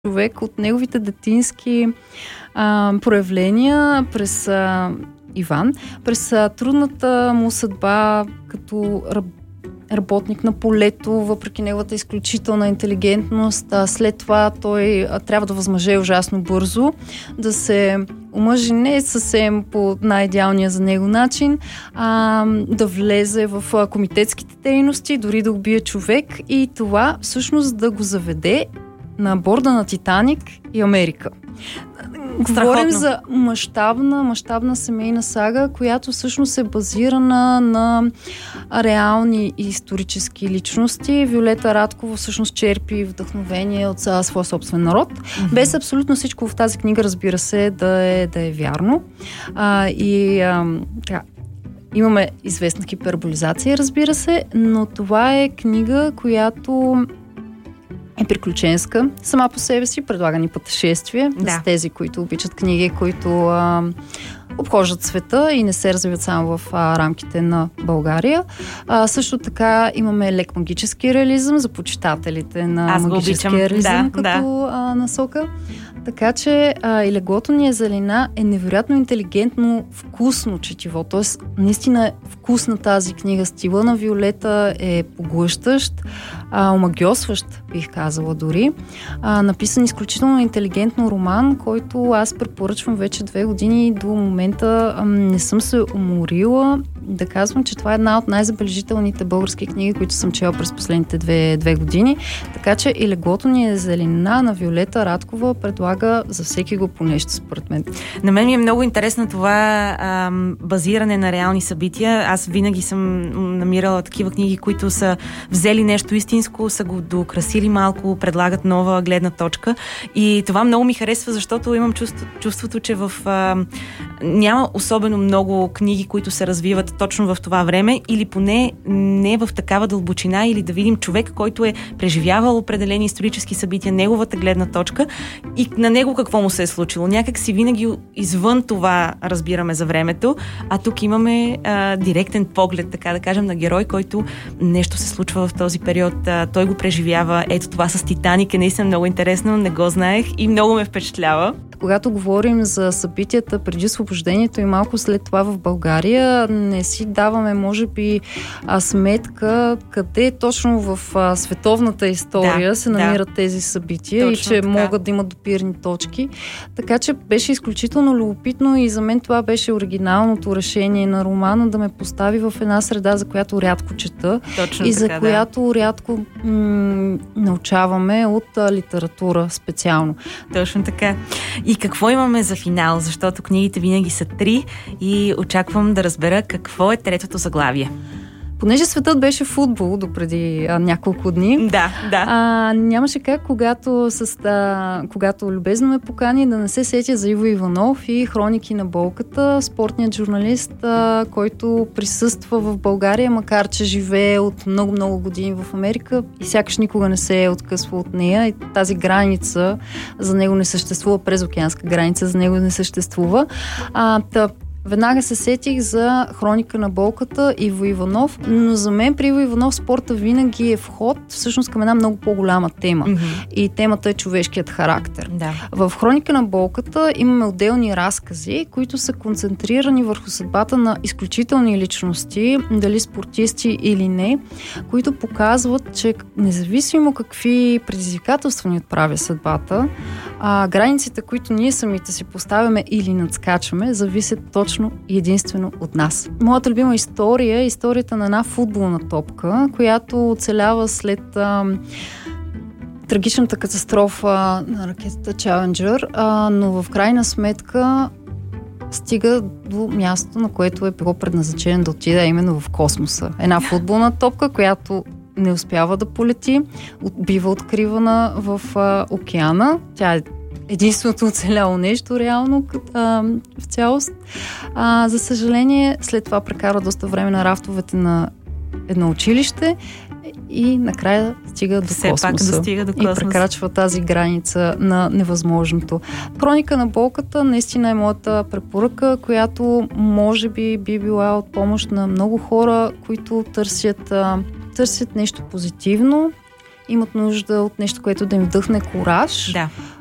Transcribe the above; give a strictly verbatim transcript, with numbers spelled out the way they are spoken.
човек от неговите детински а, проявления през а, Иван, през а, трудната му съдба като раб, работник на полето, въпреки неговата изключителна интелигентност. А, след това той а, трябва да възмъже ужасно бързо, да се омъжи не съвсем по най-идеалния за него начин, а, да влезе в а, комитетските дейности, дори да убие човек и това всъщност да го заведе на борда на Титаник и Америка. Страхотно. Говорим за мащабна, мащабна семейна сага, която всъщност е базирана на реални и исторически личности. Виолета Радкова всъщност черпи вдъхновение от своя собствен народ. Mm-hmm. Без абсолютно всичко в тази книга, разбира се, да е, да е вярно. А, и а, така, имаме известна хиперболизация, разбира се, но това е книга, която е приключенска сама по себе си, предлага ни пътешествие да. За тези, които обичат книги, които а, обхождат света и не се развиват само в а, рамките на България. А, също така имаме лек магически реализъм за почитателите на Аз магическия реализъм да, като да. А, насока. Така че а, и Леглото ни е зелена е невероятно интелигентно, вкусно четиво. Тоест, наистина е вкусна тази книга. Стила на Виолета е поглъщащ, а, омагьосващ, бих казала дори. А, написан изключително интелигентно роман, който аз препоръчвам вече две години и до момента а, не съм се уморила да казвам, че това е една от най-забележителните български книги, които съм чела през последните две, две години. Така че и Леглото ни е зелена на Виолета Радкова предлага за всеки го по нещо, според мен. На мен ми е много интересно това ам, базиране на реални събития. Аз винаги съм намирала такива книги, които са взели нещо истинско, са го докрасили малко, предлагат нова гледна точка. И това много ми харесва, защото имам чувство, чувството, че в ам, няма особено много книги, които се развиват точно в това време, или поне не в такава дълбочина, или да видим човек, който е преживявал определени исторически събития, неговата гледна точка и на него какво му се е случило. Някак си винаги извън това разбираме за времето, а тук имаме а, директен поглед, така да кажем, на герой, който нещо се случва в този период. А, той го преживява. Ето това с Титаник е наистина много интересно, не го знаех и много ме впечатлява. Когато говорим за събитията преди освобождението и малко след това в България, не си даваме, може би, а, сметка къде точно в а, световната история да, се намират да. Тези събития точно и че така. Могат да имат допирни точки. Така че беше изключително любопитно и за мен това беше оригиналното решение на романа да ме постави в една среда, за която рядко чета точно и така, за да. която рядко м- научаваме от а, литература специално. Точно така. И какво имаме за финал? Защото книгите винаги са три и очаквам да разбера какво е третото заглавие. Понеже светът беше футбол допреди а, няколко дни, да, да. А, нямаше как, когато, с, а, когато любезно ме покани да не се сетя за Иво Иванов и Хроники на болката, спортният журналист, а, който присъства в България, макар че живее от много-много години в Америка и сякаш никога не се е откъсвал от нея и тази граница за него не съществува, през океанска граница за него не съществува. А, та, Веднага се сетих за Хроника на болката, Иво Иванов, но за мен при Иво Иванов спорта винаги е вход всъщност към една много по-голяма тема. Mm-hmm. И темата е човешкият характер. Да. В Хроника на болката имаме отделни разкази, които са концентрирани върху съдбата на изключителни личности, дали спортисти или не, които показват, че независимо какви предизвикателства ни отправя съдбата, а, границите, които ние самите си поставяме или надскачаме, зависят точно и единствено от нас. Моята любима история е историята на една футболна топка, която оцелява след а, трагичната катастрофа на ракетата Challenger, а, но в крайна сметка стига до място, на което е било предназначено да отиде именно в космоса. Една футболна топка, която не успява да полети, бива откривана в а, океана. Тя е единственото оцеляло нещо реално а, в цялост. А, за съжаление, след това прекарва доста време на рафтовете на едно училище и накрая стига до Все космоса. Пак да стига до космоса. И прекрачва тази граница на невъзможното. Хроника на болката наистина е моята препоръка, която може би би била от помощ на много хора, които търсят, а, търсят нещо позитивно имат нужда от нещо, което да им вдъхне кураж. Да.